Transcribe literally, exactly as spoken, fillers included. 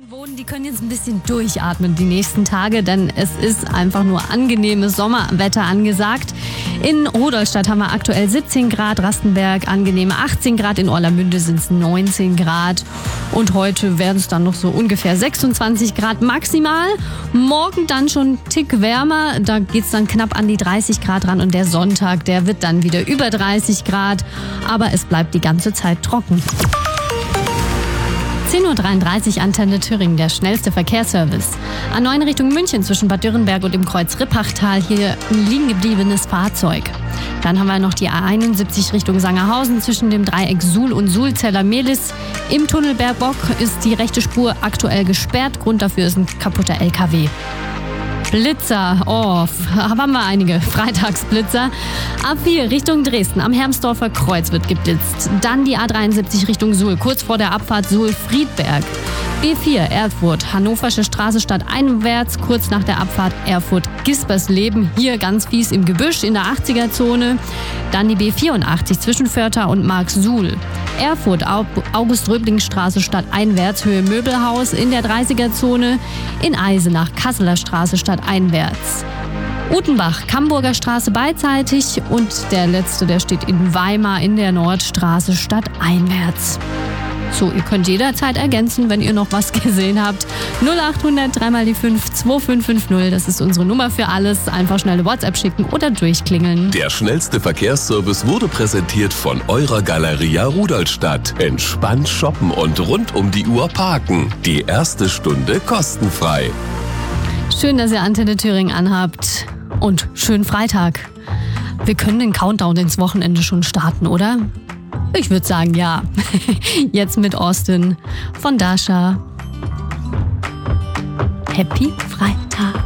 wohnen, die können jetzt ein bisschen durchatmen die nächsten Tage, denn es ist einfach nur angenehmes Sommerwetter angesagt. In Rudolstadt haben wir aktuell siebzehn Grad, Rastenberg angenehme achtzehn Grad, in Orlamünde sind es neunzehn Grad und heute werden es dann noch so ungefähr sechsundzwanzig Grad maximal. Morgen dann schon einen Tick wärmer, da geht es dann knapp an die dreißig Grad ran und der Sonntag, der wird dann wieder über dreißig Grad, aber es bleibt die ganze Zeit trocken. zehn Uhr dreiunddreißig, Antenne Thüringen, der schnellste Verkehrsservice. A neun Richtung München zwischen Bad Dürrenberg und dem Kreuz Rippachtal, hier ein liegen gebliebenes Fahrzeug. Dann haben wir noch die A einundsiebzig Richtung Sangerhausen zwischen dem Dreieck Suhl und Sulzeller-Mehlis. Im Tunnel Bergbock ist die rechte Spur aktuell gesperrt. Grund dafür ist ein kaputter L K W. Blitzer, oh, haben wir einige Freitagsblitzer. A vier Richtung Dresden am Hermsdorfer Kreuz wird geblitzt. Dann die A dreiundsiebzig Richtung Suhl, kurz vor der Abfahrt Suhl-Friedberg. B vier Erfurt, Hannoversche Straße stadteinwärts, kurz nach der Abfahrt Erfurt-Gispersleben. Hier ganz fies im Gebüsch in der achtziger-Zone. Dann die B vierundachtzig zwischen Vörther und Marksuhl. Erfurt, August-Röbling-Straße stadteinwärts, Höhe Möbelhaus in der dreißiger-Zone. In Eisenach, Kasseler Straße stadteinwärts. Utenbach, Camburger Straße beidseitig und der letzte, der steht in Weimar in der Nordstraße stadteinwärts. So, ihr könnt jederzeit ergänzen, wenn ihr noch was gesehen habt. null achthundert drei mal die fünf zwei fünf fünf null, das ist unsere Nummer für alles. Einfach schnelle WhatsApp schicken oder durchklingeln. Der schnellste Verkehrsservice wurde präsentiert von eurer Galeria Rudolstadt. Entspannt shoppen und rund um die Uhr parken. Die erste Stunde kostenfrei. Schön, dass ihr Antenne Thüringen anhabt und schönen Freitag. Wir können den Countdown ins Wochenende schon starten, oder? Ich würde sagen, ja. Jetzt mit Austin von Dasha. Happy Freitag.